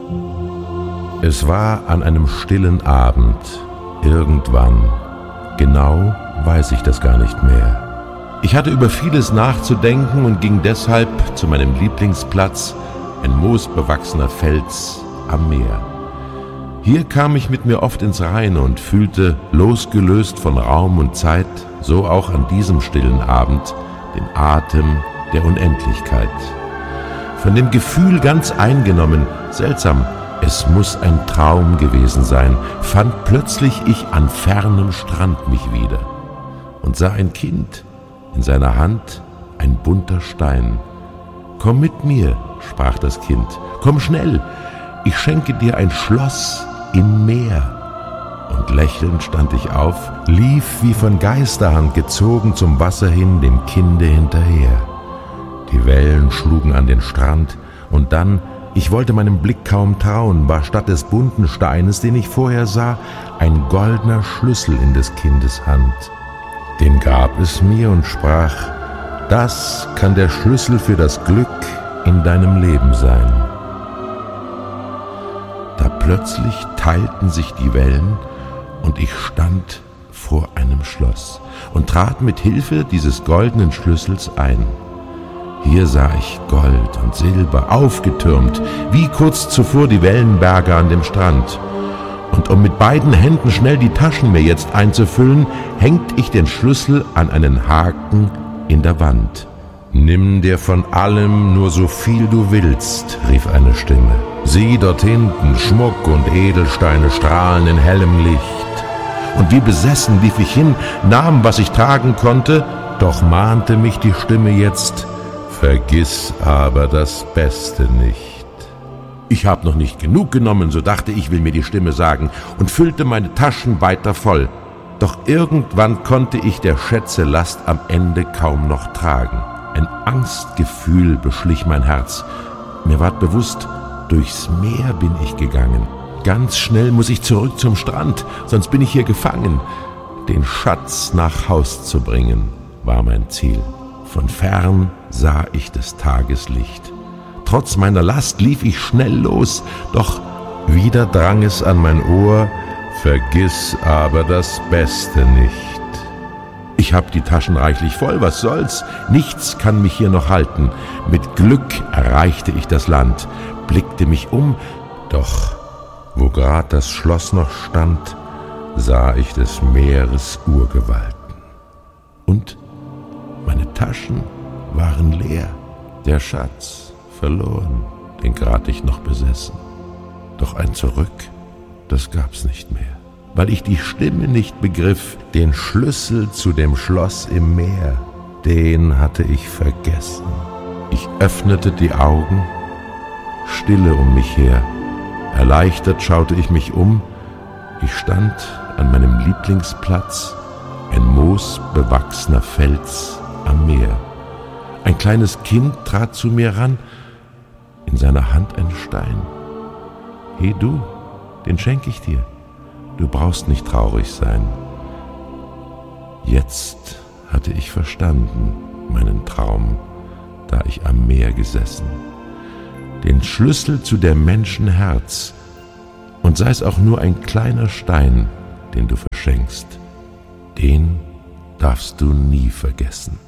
Es war an einem stillen Abend, irgendwann, genau weiß ich das gar nicht mehr. Ich hatte über vieles nachzudenken und ging deshalb zu meinem Lieblingsplatz, ein moosbewachsener Fels am Meer. Hier kam ich mit mir oft ins Reine und fühlte, losgelöst von Raum und Zeit, so auch an diesem stillen Abend, den Atem der Unendlichkeit. Von dem Gefühl ganz eingenommen, seltsam, es muss ein Traum gewesen sein, fand plötzlich ich an fernem Strand mich wieder und sah ein Kind, in seiner Hand ein bunter Stein. »Komm mit mir«, sprach das Kind, »komm schnell, ich schenke dir ein Schloss im Meer.« Und lächelnd stand ich auf, lief wie von Geisterhand gezogen zum Wasser hin, dem Kinde hinterher. Die Wellen schlugen an den Strand, und dann, ich wollte meinem Blick kaum trauen, war statt des bunten Steines, den ich vorher sah, ein goldener Schlüssel in des Kindes Hand. Den gab es mir und sprach: »Das kann der Schlüssel für das Glück in deinem Leben sein.« Da plötzlich teilten sich die Wellen und ich stand vor einem Schloss und trat mit Hilfe dieses goldenen Schlüssels ein. Hier sah ich Gold und Silber aufgetürmt, wie kurz zuvor die Wellenberge an dem Strand. Und um mit beiden Händen schnell die Taschen mir jetzt einzufüllen, hängt ich den Schlüssel an einen Haken in der Wand. »Nimm dir von allem nur so viel du willst«, rief eine Stimme. »Sieh dort hinten, Schmuck und Edelsteine strahlen in hellem Licht.« Und wie besessen lief ich hin, nahm, was ich tragen konnte, doch mahnte mich die Stimme jetzt: »Vergiss aber das Beste nicht.« Ich hab noch nicht genug genommen, so dachte ich, will mir die Stimme sagen, und füllte meine Taschen weiter voll. Doch irgendwann konnte ich der Schätze Last am Ende kaum noch tragen. Ein Angstgefühl beschlich mein Herz. Mir ward bewusst, durchs Meer bin ich gegangen. Ganz schnell muss ich zurück zum Strand, sonst bin ich hier gefangen. Den Schatz nach Haus zu bringen, war mein Ziel. Von fern sah ich des Tages Licht. Trotz meiner Last lief ich schnell los, doch wieder drang es an mein Ohr: »Vergiss aber das Beste nicht.« Ich hab die Taschen reichlich voll, was soll's? Nichts kann mich hier noch halten. Mit Glück erreichte ich das Land, blickte mich um, doch wo grad das Schloss noch stand, sah ich des Meeres Urgewalten. Und meine Taschen waren leer, der Schatz verloren, den grad ich noch besessen. Doch ein Zurück, das gab's nicht mehr, weil ich die Stimme nicht begriff, den Schlüssel zu dem Schloss im Meer, den hatte ich vergessen. Ich öffnete die Augen, Stille um mich her. Erleichtert schaute ich mich um. Ich stand an meinem Lieblingsplatz, ein moosbewachsener Fels am Meer. Ein kleines Kind trat zu mir ran, in seiner Hand ein Stein. »He du, den schenk ich dir, du brauchst nicht traurig sein.« Jetzt hatte ich verstanden meinen Traum, da ich am Meer gesessen. Den Schlüssel zu der Menschen Herz, und sei es auch nur ein kleiner Stein, den du verschenkst, den darfst du nie vergessen.